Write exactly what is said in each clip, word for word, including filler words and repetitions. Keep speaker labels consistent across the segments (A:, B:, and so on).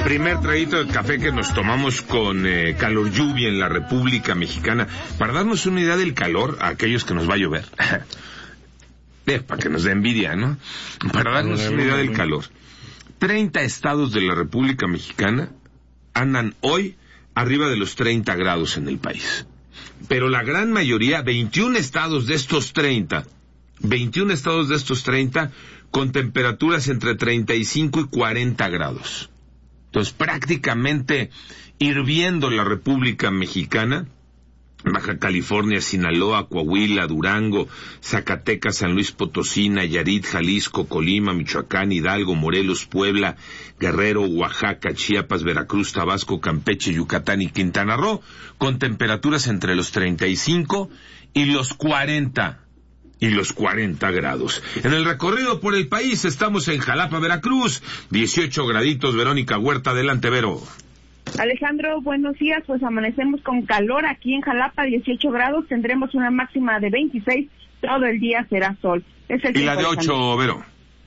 A: Primer traguito de café que nos tomamos con eh, calor lluvia en la República Mexicana. Para darnos una idea del calor a aquellos que nos va a llover. eh, para que nos dé envidia, ¿no? Para darnos una idea del calor. treinta estados de la República Mexicana andan hoy arriba de los treinta grados en el país. Pero la gran mayoría, veintiún estados de estos treinta, veintiún estados de estos treinta, con temperaturas entre treinta y cinco y cuarenta grados. Entonces, prácticamente hirviendo la República Mexicana, Baja California, Sinaloa, Coahuila, Durango, Zacatecas, San Luis Potosí, Nayarit, Jalisco, Colima, Michoacán, Hidalgo, Morelos, Puebla, Guerrero, Oaxaca, Chiapas, Veracruz, Tabasco, Campeche, Yucatán y Quintana Roo, con temperaturas entre los treinta y cinco y los cuarenta. Y los cuarenta grados. En el recorrido por el país estamos en Jalapa, Veracruz, dieciocho graditos. Verónica Huerta, adelante, Vero.
B: Alejandro, buenos días. Pues amanecemos con calor aquí en Jalapa, dieciocho grados. Tendremos una máxima de veintiséis. Todo el día será sol. Es el
A: y la de ocho, Vero.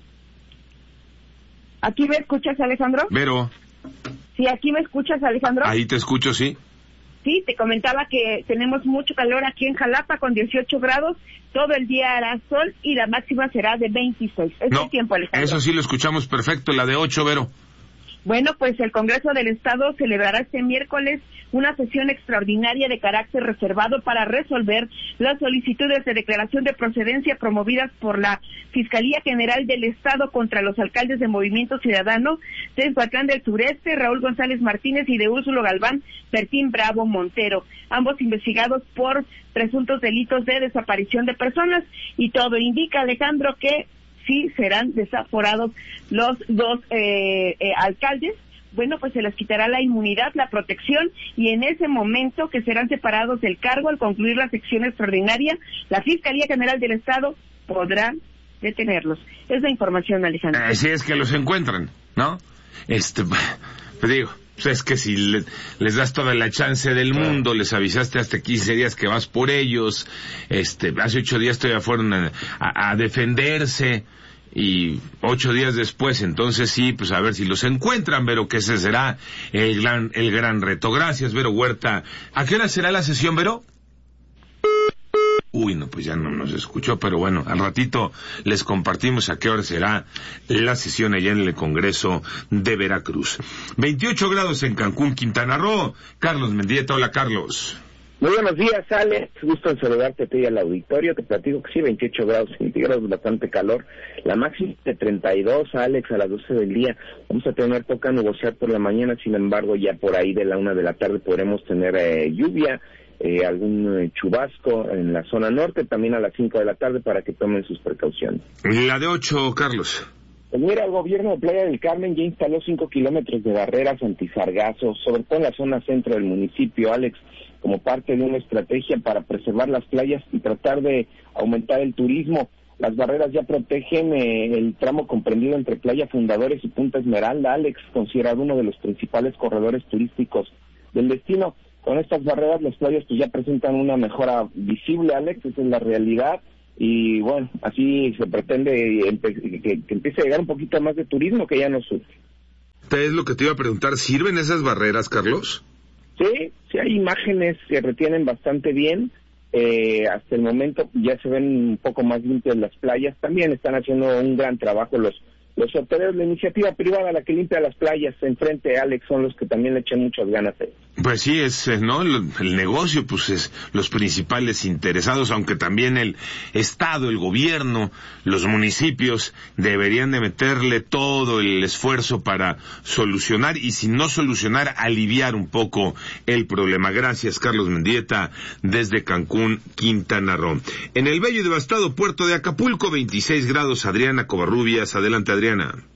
B: ¿Aquí me escuchas, Alejandro?
A: Vero.
B: Sí, aquí me escuchas, Alejandro.
A: Ahí te escucho, sí.
B: Sí, te comentaba que tenemos mucho calor aquí en Jalapa con dieciocho grados, todo el día hará sol y la máxima será de veintiséis. Es
A: no,
B: el tiempo, Alejandro.
A: Eso sí lo escuchamos perfecto, la de ocho, Vero.
B: Bueno, pues el Congreso del Estado celebrará este miércoles una sesión extraordinaria de carácter reservado para resolver las solicitudes de declaración de procedencia promovidas por la Fiscalía General del Estado contra los alcaldes de Movimiento Ciudadano de Escuatlán del Sureste, Raúl González Martínez, y de Úrsulo Galván Bertín Bravo Montero, ambos investigados por presuntos delitos de desaparición de personas. Y todo indica, Alejandro, que sí serán desaforados los dos eh, eh, alcaldes. Bueno, pues se les quitará la inmunidad, la protección, y en ese momento que serán separados del cargo al concluir la sección extraordinaria, la Fiscalía General del Estado podrá detenerlos. Es la información, Alejandro.
A: Así es que los encuentran, ¿no? Este, te digo, pues es que si le, les das toda la chance del mundo, les avisaste hasta quince días que vas por ellos, este, hace ocho días todavía fueron a, a, a defenderse, y ocho días después, entonces sí, pues a ver si los encuentran, Vero, que ese será el gran, el gran reto. Gracias, Vero Huerta. ¿A qué hora será la sesión, Vero? Uy, no, pues ya no nos escuchó, pero bueno, al ratito les compartimos a qué hora será la sesión allá en el Congreso de Veracruz. veintiocho grados en Cancún, Quintana Roo. Carlos Mendieta, hola, Carlos.
C: Muy buenos días, Alex. Gusto en saludarte a ti y al auditorio. Te platico que sí, veintiocho grados centígrados, bastante calor. La máxima de treinta y dos, Alex, a las doce del día. Vamos a tener poca nubosidad por la mañana, sin embargo, ya por ahí de la una de la tarde podremos tener eh, lluvia, eh, algún eh, chubasco en la zona norte, también a las cinco de la tarde, para que tomen sus precauciones.
A: La de ocho, Carlos.
C: Pues mira, el gobierno de Playa del Carmen ya instaló cinco kilómetros de barreras antisargazo, sobre todo en la zona centro del municipio, Alex, como parte de una estrategia para preservar las playas y tratar de aumentar el turismo. Las barreras ya protegen eh, el tramo comprendido entre Playa Fundadores y Punta Esmeralda, Alex, considerado uno de los principales corredores turísticos del destino. Con estas barreras las playas pues ya presentan una mejora visible, Alex, esa es la realidad. Y bueno, así se pretende empe- que, que empiece a llegar un poquito más de turismo que ya no surge.
A: Es lo que te iba a preguntar, ¿sirven esas barreras, Carlos?
C: Sí, sí hay imágenes que retienen bastante bien. Eh, hasta el momento ya se ven un poco más limpias las playas. También están haciendo un gran trabajo los los hoteleros. La iniciativa privada, la que limpia las playas enfrente, Alex, son los que también le echan muchas ganas a ellos.
A: Pues sí, es, ¿no? El, el negocio, pues es los principales interesados, aunque también el Estado, el gobierno, los municipios deberían de meterle todo el esfuerzo para solucionar, y si no solucionar, aliviar un poco el problema. Gracias, Carlos Mendieta, desde Cancún, Quintana Roo. En el bello y devastado puerto de Acapulco, veintiséis grados, Adriana Covarrubias. Adelante, Adriana.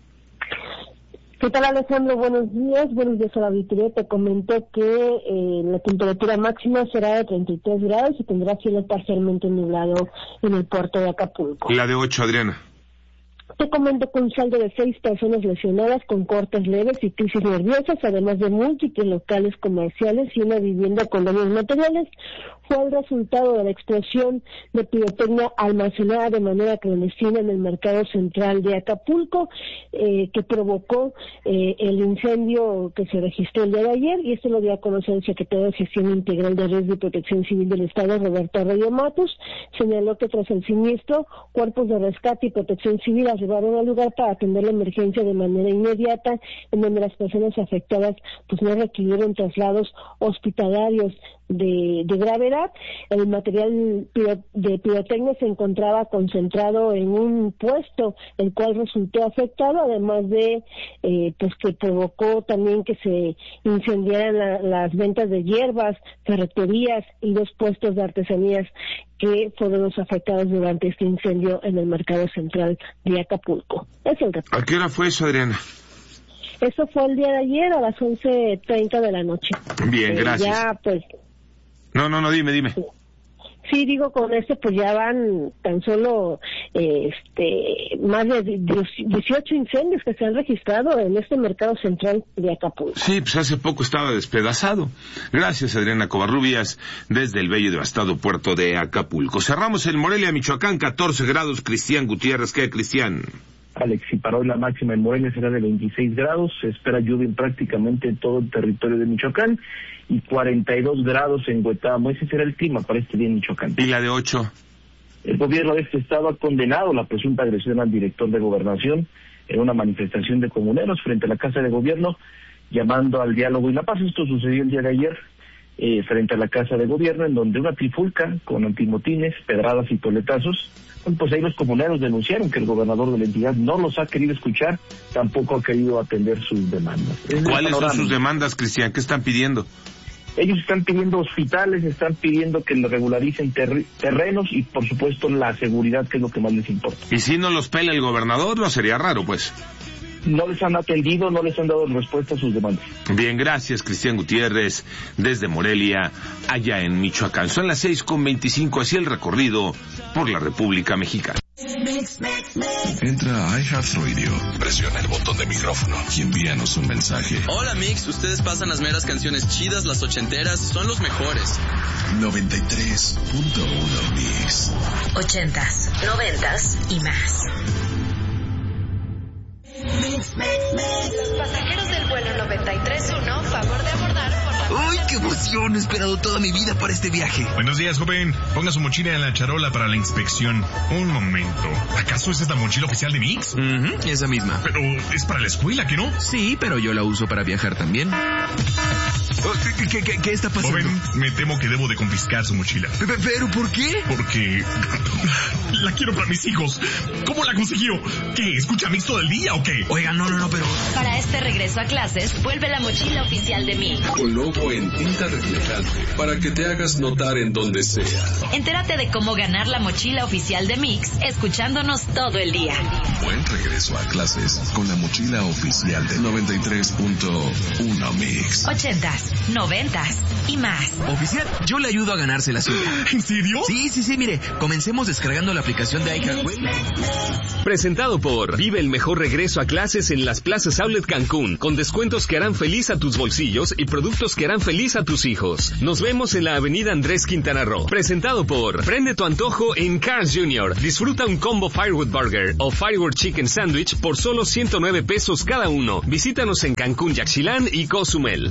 D: ¿Qué tal, Alejandro? Buenos días. Buenos días a la auditoría. Te comento que eh, la temperatura máxima será de treinta y tres grados y tendrá cielo parcialmente nublado en el puerto de Acapulco.
A: La de ocho, Adriana.
D: Te comento que un saldo de seis personas lesionadas con cortes leves y crisis nerviosas, además de múltiples locales comerciales y una vivienda con daños materiales, fue el resultado de la explosión de pirotecnia almacenada de manera clandestina en el mercado central de Acapulco, eh, que provocó eh, el incendio que se registró el día de ayer, y esto lo dio a conocer el secretario de Gestión Integral de Riesgo y Protección Civil del Estado, Roberto Arroyo Matus. Señaló que tras el siniestro, cuerpos de rescate y protección civil arribaron al lugar para atender la emergencia de manera inmediata, en donde las personas afectadas pues no requirieron traslados hospitalarios de, de gravedad. El material piro, de pirotecnia se encontraba concentrado en un puesto, el cual resultó afectado, además de eh, pues que provocó también que se incendiaran la, las ventas de hierbas, ferreterías y los puestos de artesanías que fueron los afectados durante este incendio en el mercado central de Acapulco. Es el reporte.
A: ¿A qué hora fue eso, Adriana?
D: Eso fue el día de ayer a las once treinta de la noche.
A: Bien, eh, gracias.
D: Ya, pues...
A: No, no, no, dime, dime.
D: Sí. Sí, digo, con este pues ya van tan solo eh, este más de dieciocho incendios que se han registrado en este mercado central de Acapulco.
A: Sí, pues hace poco estaba despedazado. Gracias, Adriana Covarrubias, desde el bello y devastado puerto de Acapulco. Cerramos el Morelia, Michoacán, catorce grados. Cristian Gutiérrez, ¿qué, Cristian?
E: Alex, y para hoy la máxima en Morelia será de veintiséis grados, se espera lluvia en prácticamente todo el territorio de Michoacán, y cuarenta y dos grados en Huetamo. Ese será el clima para este día en Michoacán.
A: ¿Y la de ocho?
E: El gobierno de este estado ha condenado la presunta agresión al director de Gobernación en una manifestación de comuneros frente a la Casa de Gobierno, llamando al diálogo y la paz. Esto sucedió el día de ayer eh, frente a la Casa de Gobierno, en donde una trifulca con antimotines, pedradas y toletazos. Pues ahí los comuneros denunciaron que el gobernador de la entidad no los ha querido escuchar, tampoco ha querido atender sus demandas.
A: ¿Cuáles son sus demandas, Cristian? ¿Qué están pidiendo?
E: Ellos están pidiendo hospitales, están pidiendo que le regularicen ter- terrenos y, por supuesto, la seguridad, que es lo que más les importa.
A: ¿Y si no los pela el gobernador? No sería raro, pues.
E: No les han atendido, no les han dado respuesta a sus demandas.
A: Bien, gracias, Cristian Gutiérrez, desde Morelia, allá en Michoacán. Son las seis con veinticinco, así el recorrido por la República Mexicana.
F: Entra a iHeartRadio, presiona el botón de micrófono y envíanos un mensaje.
G: Hola, Mix, ustedes pasan las meras canciones chidas, las ochenteras, son los mejores.
F: noventa y tres punto uno Mix.
H: Ochentas, noventas y más. Los pasajeros del vuelo noventa y tres punto uno, favor de abordar, por favor.
I: ¡Ay, qué emoción! He esperado toda mi vida para este viaje.
J: Buenos días, joven. Ponga su mochila en la charola para la inspección. Un momento. ¿Acaso esa es la mochila oficial de Mix?
I: Uh-huh, esa misma.
J: Pero es para la escuela, ¿que no?
I: Sí, pero yo la uso para viajar también. ¿Qué, qué, qué, qué está pasando?
J: Joven, me temo que debo de confiscar su mochila.
I: ¿Pero por qué?
J: Porque la quiero para mis hijos. ¿Cómo la consiguió? ¿Qué? ¿Escucha Mix todo el día o qué?
I: Oiga, no, no, no, pero...
H: Para este regreso a clases, vuelve la mochila oficial de Mix.
F: Con logo en tinta reflejante para que te hagas notar en donde sea.
H: Entérate de cómo ganar la mochila oficial de Mix escuchándonos todo el día.
F: Buen regreso a clases con la mochila oficial de noventa y tres punto uno Mix.
H: Ochentas, noventas y más.
I: Oficial, yo le ayudo a ganarse la suya.
J: ¿En serio?
I: Sí, sí, sí, mire, comencemos descargando la aplicación de iHeartRadio.
K: Presentado por Vive el mejor regreso a clases en las plazas Outlet Cancún, con descuentos que harán feliz a tus bolsillos y productos que harán feliz a tus hijos. Nos vemos en la avenida Andrés Quintana Roo. Presentado por Prende tu antojo en Carl's junior Disfruta un combo Firewood Burger o Firewood Chicken Sandwich por solo ciento nueve pesos cada uno. Visítanos en Cancún, Yaxchilán y Cozumel.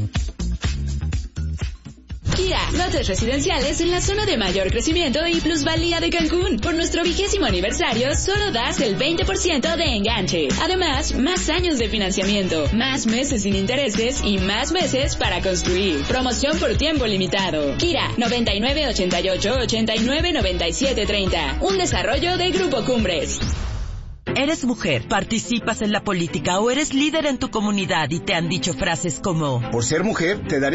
L: Kia, lotes residenciales en la zona de mayor crecimiento y plusvalía de Cancún. Por nuestro vigésimo aniversario, solo das el veinte por ciento de enganche. Además, más años de financiamiento, más meses sin intereses y más meses para construir. Promoción por tiempo limitado. Kira, noventa y nueve ochenta y ocho ochenta y nueve noventa y siete treinta. Un desarrollo de Grupo Cumbres.
M: ¿Eres mujer, participas en la política o eres líder en tu comunidad y te han dicho frases como:
N: por ser mujer, te daré